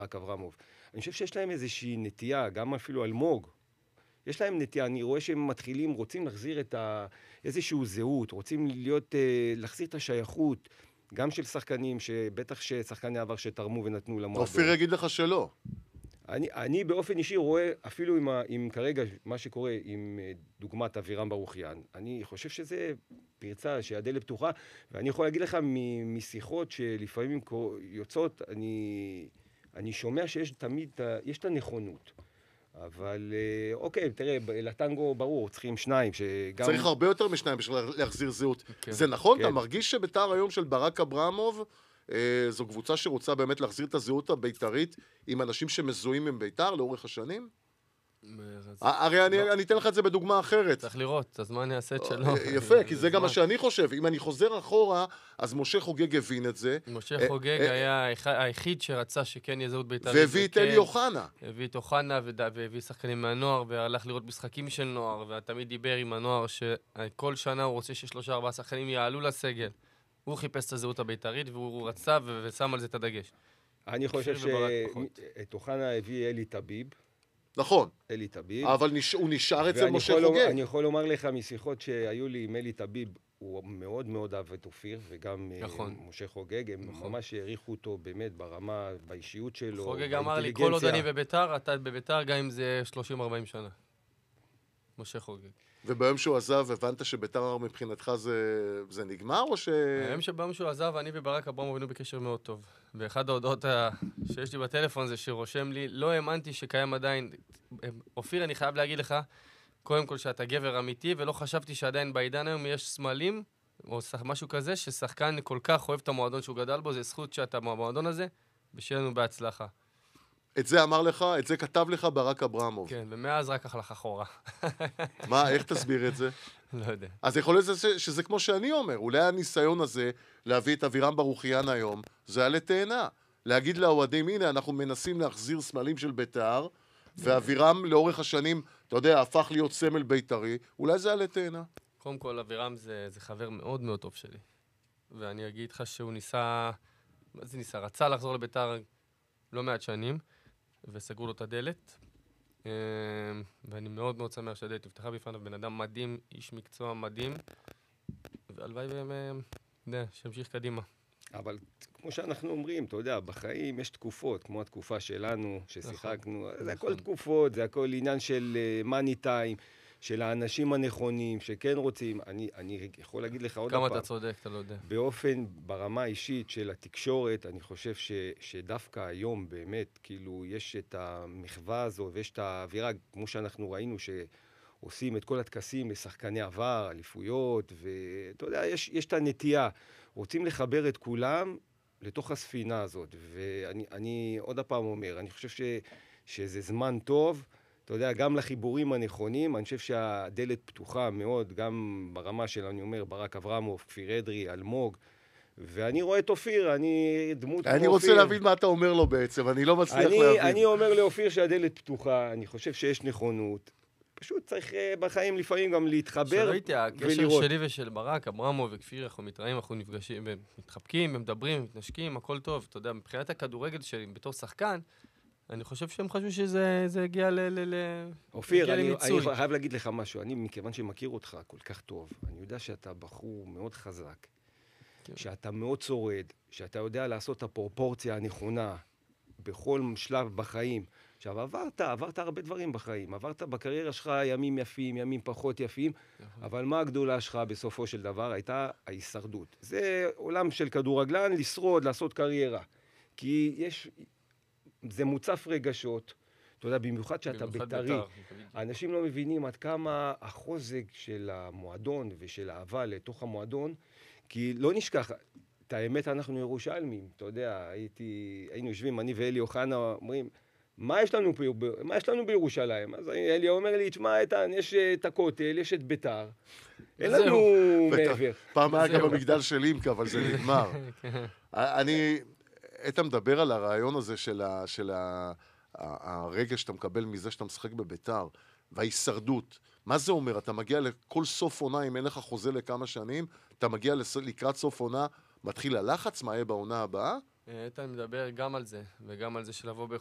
ברק אברמוב. אני חושב שיש להם איזושהי נטייה, גם אפילו אלמוג. יש להם נטייה, אני רואה שהם מתחילים, רוצים להחזיר איזשהו זהות, רוצים להחזיר את השייכות, גם של שחקנים, שבטח ששחקני עבר שתרמו ונתנו למועדון. אופיר יגיד לך שלא. אני באופן אישי רואה, אפילו עם כרגע מה שקורה עם דוגמת אבירם ברוכיאן, אני חושב שזה פרצה שהדלת פתוחה, ואני יכול להגיד לך משיחות שלפעמים יוצאות, אני שומע שיש תמיד, יש את הנכונות. אבל אוקיי, תראה, לטנגו ברור, צריכים שניים שגם... צריך הרבה יותר משניים בשביל להחזיר זהות. זה נכון? אתה מרגיש שבית"ר היום של ברק אברמוב זו קבוצה שרוצה באמת להחזיר את הזהות הבית"רית עם אנשים שמזוהים עם בית"ר לאורך השנים? הרי אני אתן לך את זה בדוגמה אחרת. צריך לראות, אז מה אני אעשה את שלו? יפה, כי זה גם מה שאני חושב. אם אני חוזר אחורה, אז משה חוגג הבין את זה. משה חוגג היה היחיד שרצה שכן יהיה זהות בית"רית. והביא את אלי אוחנה. הביא את אוחנה והביא שחקנים מהנוער, והלך לראות משחקים של נוער, ותמיד דיבר עם הנוער שכל שנה הוא רוצה ש3-4 שחקנים יעלו לסגל. הוא חיפש את הזהות הבית"רית, והוא רצה ושם על זה את הדגש. אני חושב שאת אוחנה הביא אלי טביב. נכון. אלי טביב. אבל הוא נשאר אצל משה חוגג. אני יכול לומר לך משיחות שהיו לי עם אלי טביב, הוא מאוד מאוד אהב את אופיר, וגם משה חוגג, הם ממש העריכו אותו באמת ברמה, באישיות שלו. חוגג אמר לי, כל עוד אני בבית"ר, אתה בבית"ר גם אם זה 30-40 שנה. משה חוגג. וביום שהוא עזב, הבנת שבית"ר מבחינתך זה נגמר, או ש... ביום שהוא עזב, אני וברק אברמוב היינו בקשר מאוד טוב. ואחד ההודעות שיש לי בטלפון זה שרושם לי, לא האמנתי שקיים עדיין... אופיר, אני חייב להגיד לך, קודם כל שאתה גבר אמיתי, ולא חשבתי שעדיין בעידן היום יש סמלים, או משהו כזה, ששחקן כל כך אוהב את המועדון שהוא גדל בו, זה זכות שאתה במועדון הזה, ושיהיה לנו בהצלחה. את זה אמר לך, את זה כתב לך ברק אברמוב. כן, ומאז רק הלך אחורה. מה, איך תסביר את זה? לא יודע. אז יכול להיות שזה כמו שאני אומר, אולי הניסיון הזה להביא את אבירם ברוכיאן היום, זה היה לתאנה. להגיד לאוהדים, הנה, אנחנו מנסים להחזיר סמלים של בית"ר, ואבירם לאורך השנים, אתה יודע, הפך להיות סמל בית"רי, אולי זה היה לתאנה. קודם כל, אבירם זה חבר מאוד מאוד טוב שלי. ואני אגיד לך שהוא ניסה, מה זה ניסה? רצה לחזור לבית"ר לא מעט שנים, וסגרו לו את הדלת. ואני מאוד מאוד שמח שהדלת נפתחה בפניו, בן אדם מדהים, איש מקצוע מדהים, והלוואי שימשיך קדימה. אבל כמו שאנחנו אומרים, אתה יודע, בחיים יש תקופות, כמו התקופה שלנו, ששיחקנו, זה הכל תקופות, זה הכל עניין של מאני טיים, של האנשים הנכונים, שכן רוצים. אני יכול להגיד לך עוד פעם. כמה אתה צודק, אתה לא יודע. באופן, ברמה האישית של התקשורת, אני חושב שדווקא היום באמת, כאילו, יש את המחווה הזו, ויש את האווירה, כמו שאנחנו ראינו, שעושים את כל הטקסים לשחקני עבר, אליפויות, ואתה יודע, יש את הנטייה. רוצים לחבר את כולם לתוך הספינה הזאת, ואני עוד הפעם אומר, אני חושב שזה זמן טוב, אתה יודע, גם לחיבורים הנכונים, אני חושב שהדלת פתוחה מאוד, גם ברמה של, אני אומר, ברק אברמוב, כפיר אדרי, אלמוג, ואני רואה את אופיר, אני דמות כמו אופיר. אני רוצה להבין מה אתה אומר לו בעצם, אני לא מצליח להבין. אני אומר לאופיר שהדלת פתוחה, אני חושב שיש נכונות, פשוט צריך בחיים לפעמים גם להתחבר ולראות. שראיתי, הקשר שלי ושל ברק, אברמוב וכפיר, אנחנו מתראים, אנחנו נפגשים, מתחבקים, מדברים, מתנשקים, הכל טוב. אתה יודע, מבחינת הכדורגל שלי, בתור שחקן, אני חושב שהם חשבו שזה הגיע אופיר, אני חייב להגיד לך משהו. אני, מכיוון שמכיר אותך כל כך טוב, אני יודע שאתה בחור מאוד חזק, שאתה מאוד שורד, שאתה יודע לעשות את הפרופורציה הנכונה בכל שלב בחיים. עכשיו, עברת הרבה דברים בחיים. עברת בקריירה שלך ימים יפים, ימים פחות יפים, אבל מה הגדולה שלך בסופו של דבר? הייתה ההישרדות. זה עולם של כדורגלן, לשרוד, לעשות קריירה. כי זה מוצף רגשות, אתה יודע, במיוחד שאתה בית"רי. האנשים לא מבינים עד כמה החוזק של המועדון ושל האהבה לתוך המועדון, כי לא נשכח, את האמת אנחנו ירושלמים, אתה יודע, היינו יושבים, אני ואלי אוחנה אומרים, מה יש לנו בירושלים? אז אלי אומר לי, תשמע, איתן, יש את הכותל, יש את בית"ר, אין לנו מעבר. פעם היה גם במגדל של אימקה, אבל זה נגמר. אתה מדבר על הרעיון הזה של הרגע שאתה מקבל מזה שאתה משחק בבית"ר, וההישרדות. מה זה אומר? אתה מגיע לכל סוף עונה, אם אין לך חוזה לכמה שנים, אתה מגיע לקראת סוף עונה, מתחיל הלחץ, מה יהיה בעונה הבאה? איתן מדבר גם על זה, וגם על זה של לבוא